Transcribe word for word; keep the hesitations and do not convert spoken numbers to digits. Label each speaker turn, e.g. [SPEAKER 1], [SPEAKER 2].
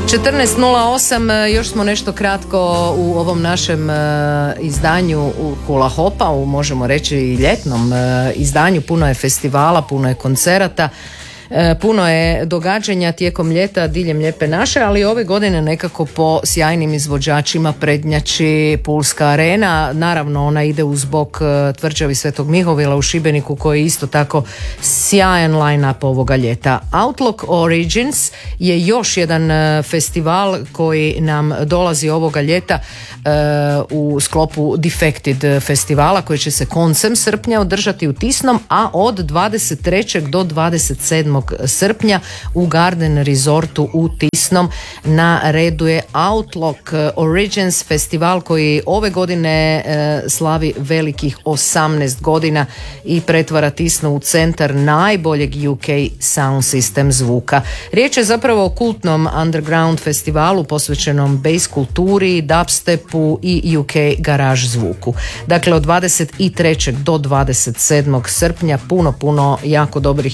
[SPEAKER 1] četrnaest nula osam, još smo nešto kratko u ovom našem izdanju u Hula Hopa, u možemo reći i ljetnom izdanju. Puno je festivala, puno je koncerata, puno je događanja tijekom ljeta diljem Lijepe naše, ali ove godine nekako po sjajnim izvođačima prednjači Pulska arena. Naravno ona ide uz bok Tvrđavi Svetog Mihovila u Šibeniku koji je isto tako sjajan line-up ovoga ljeta. Outlook Origins je još jedan festival koji nam dolazi ovoga ljeta u sklopu Defected festivala koji će se koncem srpnja održati u Tisnom, a od dvadeset trećeg do dvadeset sedmog srpnja u Garden Resortu u Tisnom. Na redu je Outlook Origins festival koji ove godine e, slavi velikih osamnaest godina i pretvara Tisno u centar najboljeg U K sound system zvuka. Riječ je zapravo o kultnom underground festivalu posvećenom bass kulturi, dubstepu i U K garage zvuku. Dakle, od dvadeset trećeg do dvadeset sedmog srpnja puno, puno jako dobrih